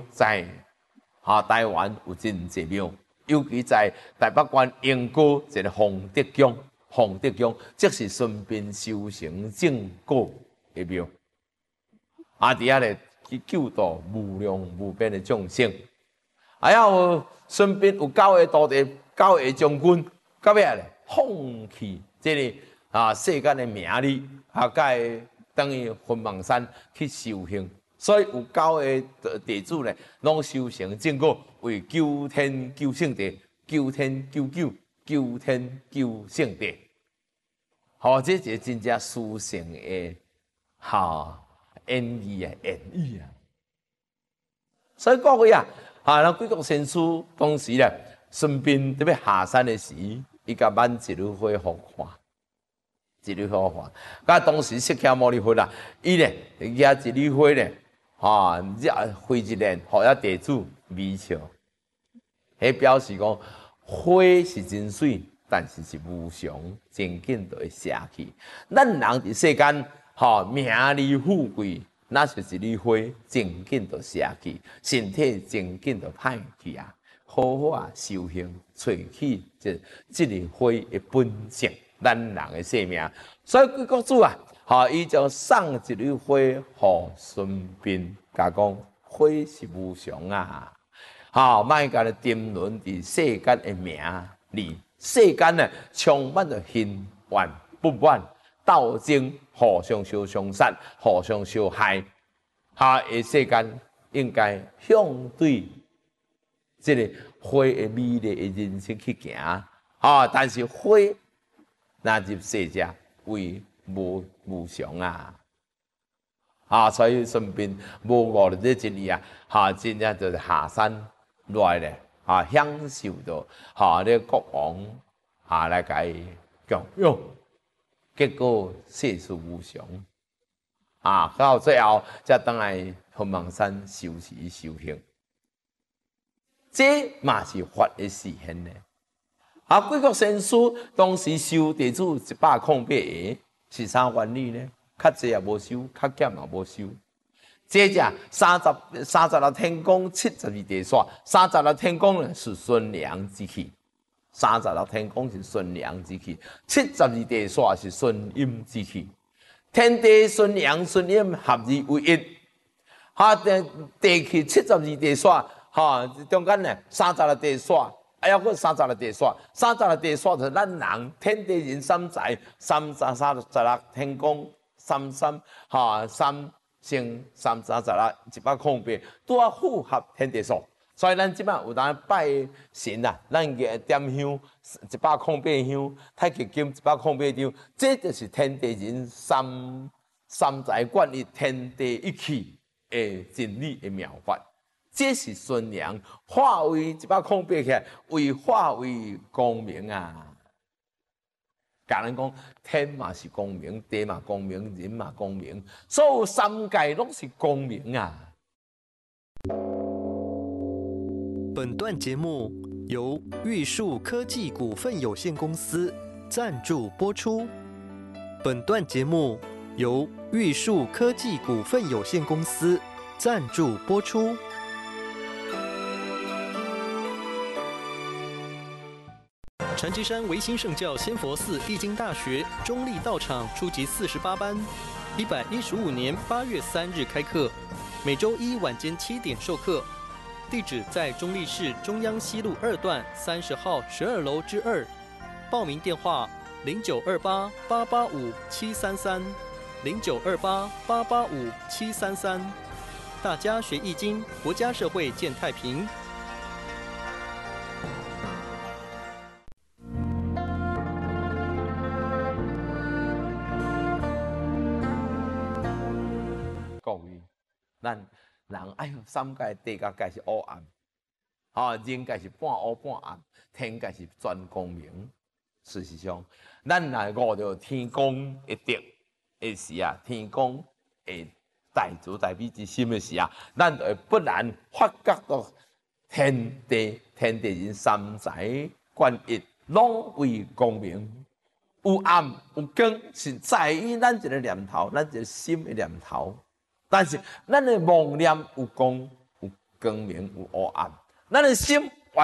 在台湾有真济庙，尤其在台北县英歌一个洪德宫，即是顺便修成正果的庙。伫遐咧去救度无量无边的众生，有顺便有9个徒弟，9个将军，到尾咧放弃这个世间的名利，甲等于魂蟒山去修行。所以有9个弟子咧，拢修成正果，为救天救圣地，救天救救，救天救圣地。这是真正殊胜的演义。所以各位咱贵国先师当时咧，顺便特别下山的时，伊甲挽一缕花互看，甲当时释迦牟尼佛伊咧举一缕花咧，挥一念，互遐弟子微笑。迄表示讲，花是真水，但是是无常，真紧就会谢去。咱人伫世间，名利富贵，那就是一缕花，真紧就谢去，身体真紧就歹去啊！好好修行，找起这缕花的本性，咱人的生命。所以贵国主伊就送一缕花，互孙膑，甲讲花是无常啊！莫甲咧沉沦伫世间的名利，世间呢充满着恨怨不满、斗争，互相相伤杀，互相相害。世间应该向对这个花的美丽的人生去行。但是花若入世界为无常啊！所以顺便无误了这一年真正就是下山来咧，享受到这国王来甲伊供养，结果世事无常到最后才倒来凤凰山修持修行，这嘛是法的实现呢。贵国先师当时收弟子108个，是啥原理呢？较济也无收，较减也无收。这只36天宫72地煞，36天宫呢是顺良之气，36天宫是顺良之气，72地煞是顺阴之气。天地顺阳顺阴合二为一，地气72地煞，中间呢36地煞。还有个36地煞，36地煞就是咱人天地人三才，36天宫333乘336，108，拄符合天地数。所以咱即摆有当拜神咱个点香108香，太极金108张，这就是天地人三才贯一天地一气的真理的妙法。这是顺良化为108起来，为化为光明啊！甲人讲，天嘛是光明，地嘛光明，人嘛光明，所有三界拢是光明啊！ 本段节目由玉树科技股份有限公司赞助播出。本段节目由玉树科技股份有限公司赞助播出。禅机山维新圣教仙佛寺易经大学中立道场初级48班，115年8月3日开课，每周一晚间7点授课。地址在中立市中央西路2段30号12楼之2。报名电话0928885733，0928885733。大家学易经，国家社会健太平。 咱人三界地界是黑暗，人界是半黑半暗，天界是全光明。事实上，咱若悟到天公的德的时天公的大慈大悲之心的时咱就会不然发觉到天地人三才贯一，拢为光明。有暗有光，是在于咱一个念头，咱一个心的念头。但是咱的妄念有光有光明有黑暗。咱的心